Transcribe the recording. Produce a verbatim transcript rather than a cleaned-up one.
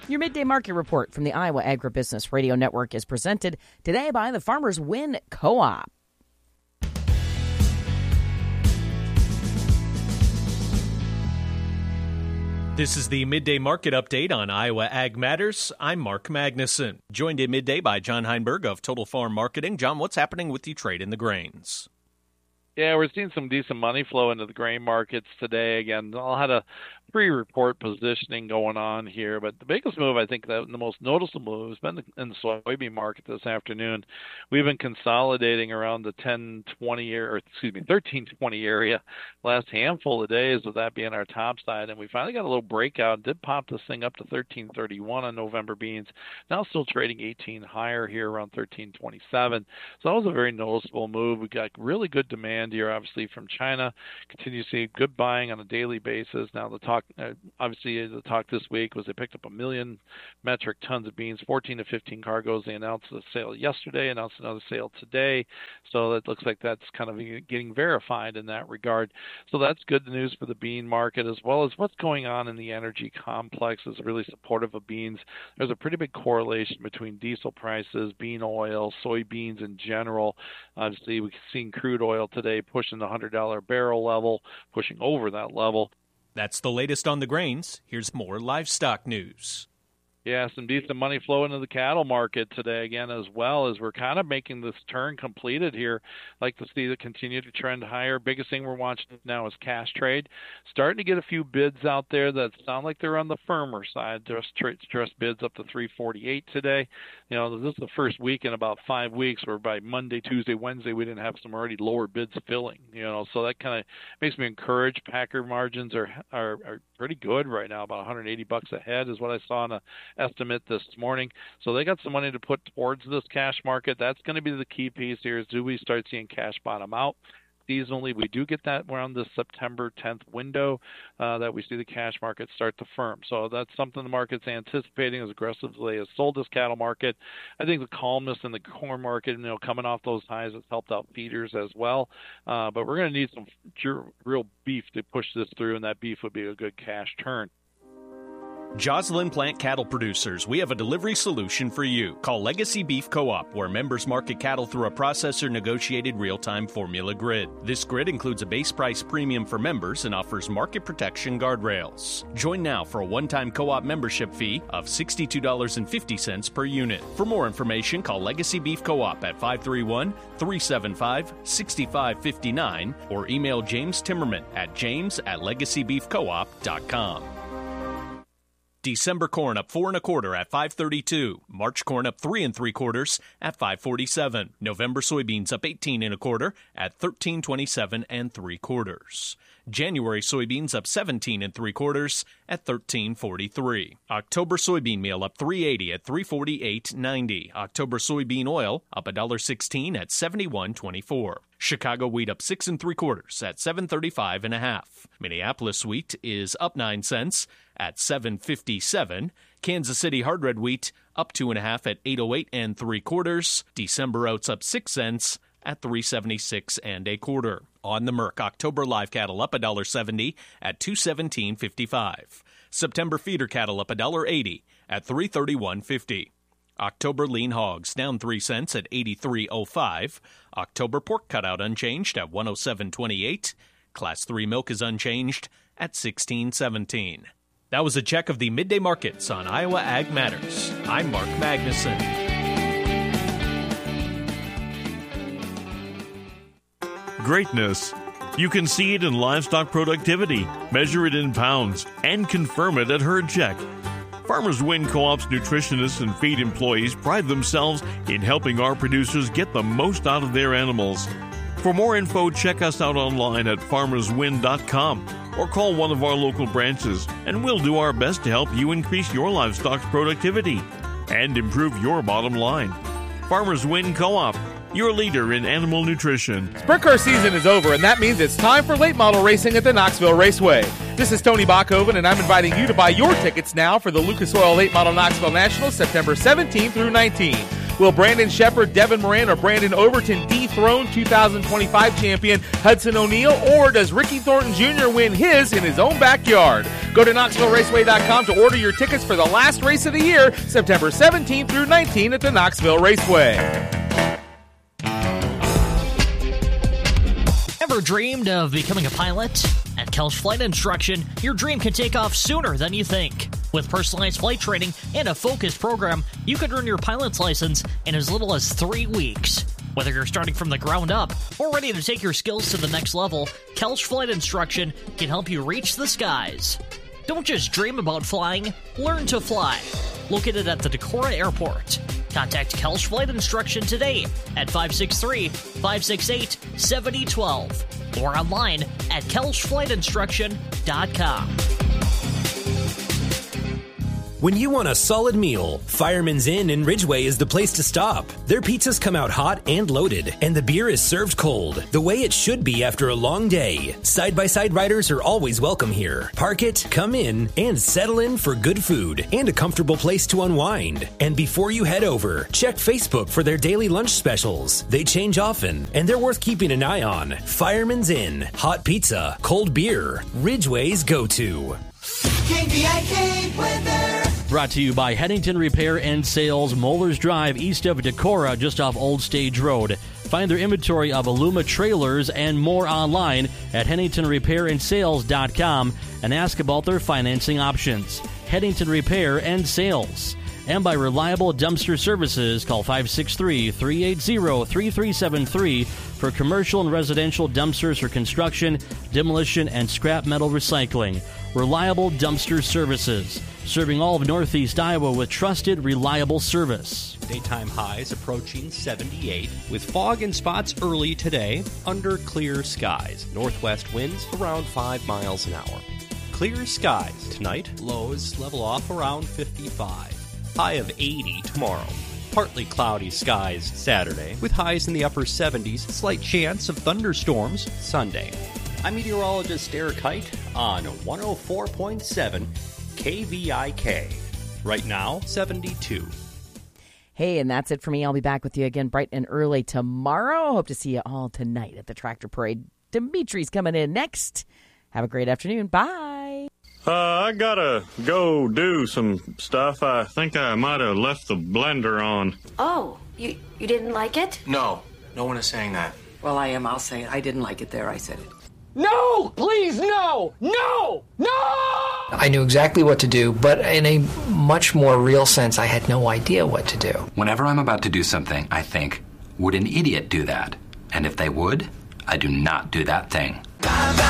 Your midday market report from the Iowa Agribusiness Radio Network is presented today by the Farmers Win Co-op. This is the Midday Market Update on Iowa Ag Matters. I'm Mark Magnuson, joined at midday by John Heinberg of Total Farm Marketing. John, what's happening with the trade in the grains? Yeah, we're seeing some decent money flow into the grain markets today. Again, all had a pre-report positioning going on here, but the biggest move, I think, that the most noticeable move has been in the soybean market this afternoon. We've been consolidating around the ten twenty or excuse me, thirteen twenty area last handful of days, with that being our top side, and we finally got a little breakout. Did pop this thing up to thirteen thirty-one on November beans. Now still trading eighteen higher here around thirteen twenty-seven. So that was a very noticeable move. We got really good demand here, obviously, from China. Continue to see good buying on a daily basis. Now the talk, uh, obviously, the talk this week was they picked up a million metric tons of beans, fourteen to fifteen cargoes. They announced a sale yesterday, announced another sale today. So it looks like that's kind of getting verified in that regard. So that's good news for the bean market, as well as what's going on in the energy complex is really supportive of beans. There's a pretty big correlation between diesel prices, bean oil, soybeans in general. Obviously, we've seen crude oil today pushing the one hundred dollars barrel level, pushing over that level. That's the latest on the grains. Here's more livestock news. Yeah, some decent money flow into the cattle market today again, as well as we're kind of making this turn completed here. Like to see it continue to trend higher. Biggest thing we're watching now is cash trade. Starting to get a few bids out there that sound like they're on the firmer side. Just just bids up to three forty-eight today. You know, this is the first week in about five weeks where by Monday, Tuesday, Wednesday, we didn't have some already lower bids filling. You know, so that kind of makes me encouraged. Packer margins are, are are pretty good right now, about one hundred eighty bucks a head is what I saw in a estimate this morning. So they got some money to put towards this cash market. That's going to be the key piece here, is do we start seeing cash bottom out? Seasonally, we do get that around the September tenth window uh, that we see the cash market start to firm. So that's something the market's anticipating as aggressively as sold this cattle market. I think the calmness in the corn market, you know, coming off those highs has helped out feeders as well. Uh, but we're going to need some real beef to push this through, and that beef would be a good cash turn. Joslyn Plant Cattle Producers, we have a delivery solution for you. Call Legacy Beef Co-op, where members market cattle through a processor-negotiated real-time formula grid. This grid includes a base price premium for members and offers market protection guardrails. Join now for a one-time co-op membership fee of sixty-two dollars and fifty cents per unit. For more information, call Legacy Beef Co-op at five three one, three seven five, six five five nine or email James Timmerman at james at legacy beef co op dot com. December corn up four and a quarter at five thirty-two. March corn up three and three quarters at five forty-seven. November soybeans up eighteen and a quarter at thirteen twenty-seven and three quarters. January soybeans up seventeen and three quarters at thirteen forty-three. October soybean meal up three eighty at three forty-eight ninety. October soybean oil up one dollar sixteen at seventy-one twenty-four. Chicago wheat up six and three quarters at seven thirty-five and a half. Minneapolis wheat is up nine cents at seven fifty-seven. Kansas City hard red wheat up two and a half at eight oh eight and three quarters. December oats up six cents at three seventy-six and a quarter. On the Merc, October live cattle up one dollar seventy at two seventeen fifty-five. September feeder cattle up one dollar eighty at three thirty-one fifty. October lean hogs down three cents at eighty-three oh five. October pork cutout unchanged at one oh seven twenty-eight. Class three milk is unchanged at sixteen seventeen. That was a check of the midday markets on Iowa Ag Matters. I'm Mark Magnuson. Greatness. You can see it in livestock productivity, measure it in pounds, and confirm it at Herd Check. Farmers Win Co-op's nutritionists and feed employees pride themselves in helping our producers get the most out of their animals. For more info, check us out online at farmers win dot com or call one of our local branches, and we'll do our best to help you increase your livestock's productivity and improve your bottom line. Farmers Win Co-op, your leader in animal nutrition. Sprint car season is over, and that means it's time for late model racing at the Knoxville Raceway. This is Tony Bachhoven, and I'm inviting you to buy your tickets now for the Lucas Oil Late Model Knoxville Nationals September seventeenth through nineteenth. Will Brandon Shepard, Devin Moran, or Brandon Overton dethrone two thousand twenty-five champion Hudson O'Neal, or does Ricky Thornton Junior win his in his own backyard? Go to Knoxville Raceway dot com to order your tickets for the last race of the year, September seventeenth through nineteenth at the Knoxville Raceway. Ever dreamed of becoming a pilot? At Kelch Flight Instruction, your dream can take off sooner than you think. With personalized flight training and a focused program, you could earn your pilot's license in as little as three weeks. Whether you're starting from the ground up or ready to take your skills to the next level, Kelch Flight Instruction can help you reach the skies. Don't just dream about flying, learn to fly. Located at the Decorah Airport. Contact Kelch Flight Instruction today at five six three, five six eight, seven zero one two or online at kelch flight instruction dot com. When you want a solid meal, Fireman's Inn in Ridgeway is the place to stop. Their pizzas come out hot and loaded, and the beer is served cold, the way it should be after a long day. Side-by-side riders are always welcome here. Park it, come in, and settle in for good food and a comfortable place to unwind. And before you head over, check Facebook for their daily lunch specials. They change often, and they're worth keeping an eye on. Fireman's Inn, hot pizza, cold beer, Ridgeway's go-to. K V I K weather. Brought to you by Hennington Repair and Sales, Mollers Drive, east of Decorah, just off Old Stage Road. Find their inventory of Aluma trailers and more online at hennington repair and sales dot com and ask about their financing options. Hennington Repair and Sales. And by Reliable Dumpster Services, call five six three, three eight zero, three three seven three for commercial and residential dumpsters for construction, demolition, and scrap metal recycling. Reliable Dumpster Services, serving all of Northeast Iowa with trusted, reliable service. Daytime highs approaching seventy-eight, with fog and spots early today under clear skies. Northwest winds around five miles an hour. Clear skies tonight, lows level off around fifty-five. High of eighty tomorrow. Partly cloudy skies Saturday, with highs in the upper seventies, slight chance of thunderstorms Sunday. I'm meteorologist Eric Height on one oh four point seven K V I K. Right now, seventy-two. Hey, and that's it for me. I'll be back with you again bright and early tomorrow. Hope to see you all tonight at the Tractor Parade. Dimitri's coming in next. Have a great afternoon. Bye. Uh, I gotta go do some stuff. I think I might have left the blender on. Oh, you you didn't like it? No, no one is saying that. Well, I am. I'll say it. I didn't like it there. I said it. No! Please, no! No! No! I knew exactly what to do, but in a much more real sense, I had no idea what to do. Whenever I'm about to do something, I think, would an idiot do that? And if they would, I do not do that thing.